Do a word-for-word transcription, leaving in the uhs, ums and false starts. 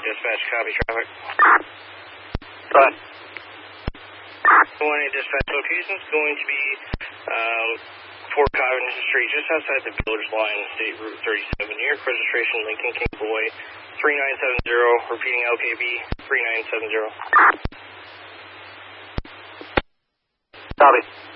dispatch, copy traffic. Go ahead. One dispatch locations going to be um, Fort Cotton Street, just outside the village line, State Route thirty-seven. New York registration, Lincoln King Boy, three nine seven zero, repeating L K B, three nine seven zero. Copy.